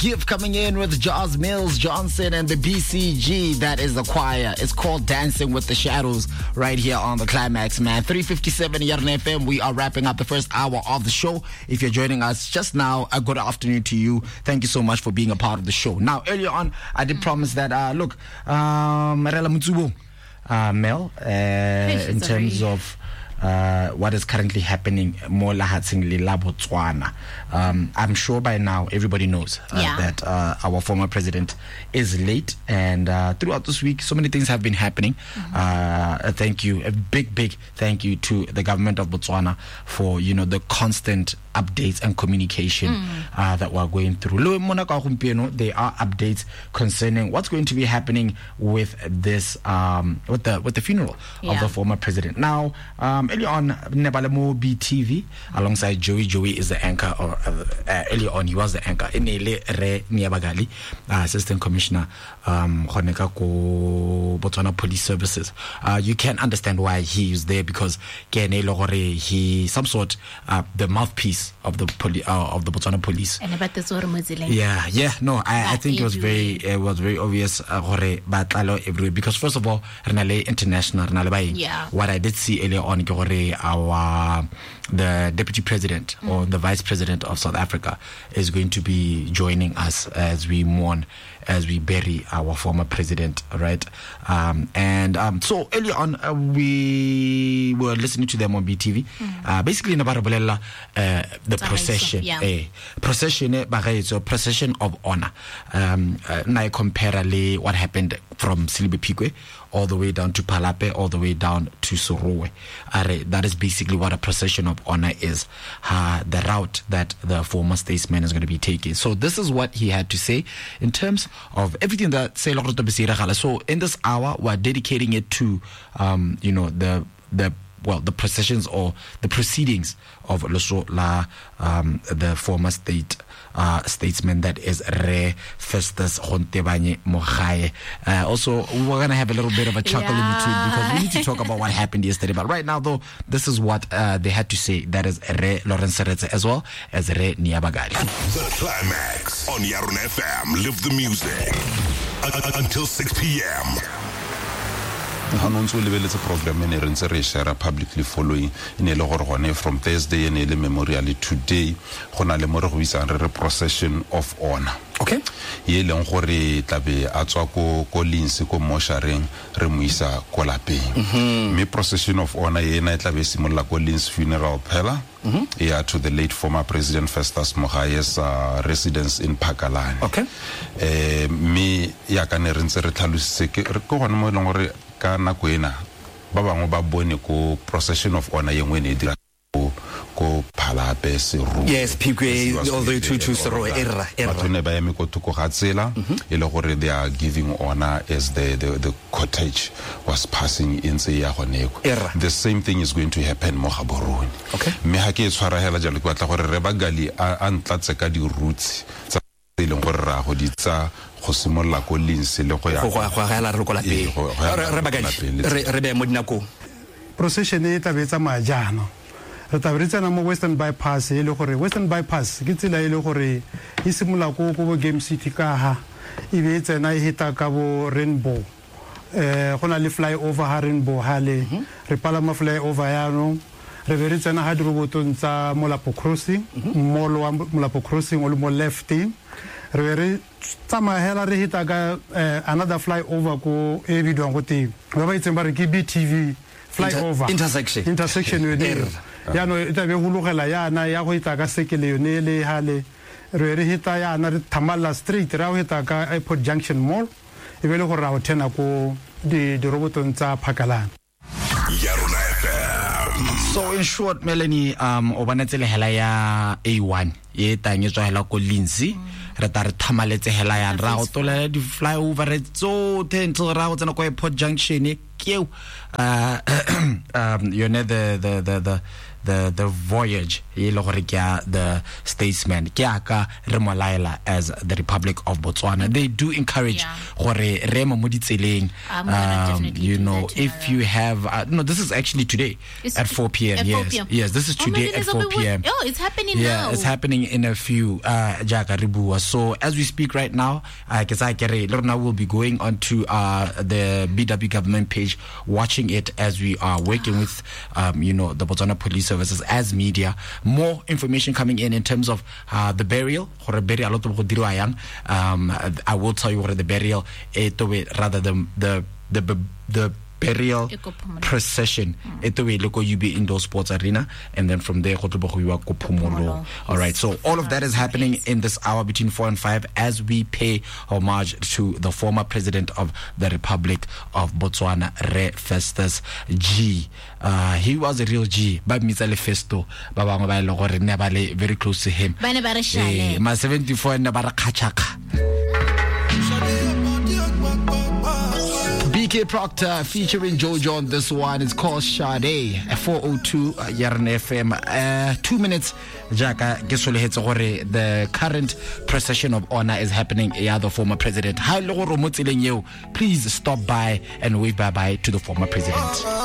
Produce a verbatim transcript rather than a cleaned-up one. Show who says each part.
Speaker 1: Gift coming in with Jaws Mills Johnson and the B C G. That is the choir. It's called Dancing with the Shadows right here on the Climax, man. three fifty-seven Yarn F M. We are wrapping up the first hour of the show. If you're joining us just now, a good afternoon to you. Thank you so much for being a part of the show. Now, earlier on, I did promise that, uh, look, um, Marela Mutsubo, uh, Mel, uh, in terms of Uh, what is currently happening more lahatsingly la Botswana. Um, I'm sure by now everybody knows uh,
Speaker 2: yeah.
Speaker 1: that uh, our former president is late, and uh, throughout this week so many things have been happening. Mm-hmm. uh, thank you, a big big thank you to the government of Botswana for, you know, the constant updates and communication mm. uh, that we're going through. There are updates concerning what's going to be happening with this um, with the with the funeral yeah. of the former president. Now, um, early on, Nebalemo B T V alongside Joey. Joey is the anchor, or uh, uh, early on he was the anchor. Inele Re Niabagali, uh, Assistant Commissioner, um, Botswana Police Services. Uh, you can understand why he is there, because he some sort uh, the mouthpiece of the poli- uh, of the Botswana Police. Yeah, yeah, no, I, I think it was very it was very obvious uh, everywhere, because first of all, Renale International,
Speaker 2: yeah.
Speaker 1: what I did see earlier on, our the deputy president mm. or the vice president of South Africa is going to be joining us as we mourn, as we bury our former president, right? Um, and um, so earlier on, uh, we were listening to them on B T V. Mm. Uh, basically, uh, the procession,
Speaker 2: yeah.
Speaker 1: eh, procession, eh, procession of honor. Um, uh, I compare what happened from Silibe Pikwe all the way down to Palape, all the way down to Sorowe. Uh, that is basically what a procession of honor is, uh, the route that the former statesman is going to be taking. So this is what he had to say in terms of everything that say. So in this hour, we're dedicating it to, um, you know, the the well, the processions or the proceedings of Loso La, um, the former state uh, statesman, that is Re Festus Hontebanye Mogae. Uh, also, we're going to have a little bit of a chuckle yeah. in between, because we need to talk about what happened yesterday. But right now, though, this is what uh, they had to say. That is Re Lawrence Seretse as well as Re Niabagali.
Speaker 3: The Climax on Yarn F M. Live the music until six p.m.
Speaker 4: Hanonso lebeletse program ene re ntse re share publicly following ene le gore gone from Thursday ene le memorial today gona le more go isa re procession of honor.
Speaker 1: Okay,
Speaker 4: ye leng gore tlabe a tswa ko ko linse ko moshareng re mo isa ko lapeng. Me procession of honor ye na tlabe simolla ko linse funeral phela. Mm-hmm. Yeah, to the late former President Festus Mogae's uh, residence in Pakalane.
Speaker 1: Okay.
Speaker 4: Eh, me ya ka ne re ntse re tlhalositse ke go gone mo leng gore ka nako ena ba bangwe ba bone ko procession of honor ye ngwe ne dira ko ko Palape Seru.
Speaker 1: Yes, Pikwe all the way to to Seru era era.
Speaker 4: Batone ba eme ko tuko ga tsela e le gore they are giving honor as the the, the cottage was passing in se ya goneko. The same thing is going to happen mo Gaborone.
Speaker 1: Okay.
Speaker 4: Me ha ke tshwara hela jalo ke batla gore re bagali a ntlatse ka di roots tsa e leng gore ra go ditsa go simolla ko linse le go ya
Speaker 1: go go ga la re ko la pele re bagali re re be mo dinako
Speaker 5: procession e tla betsa majano re tla re tsena mo Western Bypass e le gore Western Bypass ke tsela e le gore e simolla ko go Game City ka ha e be tsena e hita ka bo Rainbow eh gona le flyover ha Rainbow hale re palama flyover ya no re be re tsena ha dirobotong tsa Molapo Crossing molo wa Molapo Crossing o le mo left re be re tsamahela re hita ka another flyover ko e bidwang go teng ba ba itseng ba re ke B T V flyover
Speaker 1: intersection
Speaker 5: intersection yo ne ya no ita be hulugela yana ya go hita ka sekele yo ne le hale re re hita ya na re Tamala Street ra go hita ka Airport Junction Mall e be le go ra go tena ko di dirobotong tsa Phakalane.
Speaker 1: So in short, Melanie, um obanetsele hela ya A one ye tanyetswa hela ko Lindsay re ta re thamaletse hela ya ra go tolela di flyover re tso tentle ra go tsena ko Airport Junction ke uh um you know the the the the the the voyage e le gore ke the statesman ke aka re molaela as the Republic of Botswana. They do encourage gore re mo ditseleng, um you know if you have uh, no this is actually today it's at four p.m. at yes four p.m. yes this is today oh at four p.m.
Speaker 2: oh it's happening
Speaker 1: yeah,
Speaker 2: now
Speaker 1: it's happening in a few uh jaka ribua. So as we speak right now, I guess I kere Lorna will be going onto uh the B W government page, watching it as we are working with um you know the Botswana Police Services as media. More information coming in in terms of uh the burial or burial um I will tell you what the burial rather the the the the burial procession etowe loko you be indoor sports arena, and then from there all right, so all of that is happening in this hour between four and five as we pay homage to the former president of the Republic of Botswana, Re Festus G. Uh, he was a real G. Ba Mitsale Festo ba bangwe ba ile gore ne ba le very close to him. Eh, ma seventy-four ne ba ra khatshaka. B K Proctor featuring Jojo on this one. It's called Sade. four oh two uh, Yarn F M. Uh, two minutes. Jaka Gesolehetse gore the current procession of honor is happening. Yeah, the former president. Hi, Loro Motsileng. Please stop by and wave bye bye to the former president.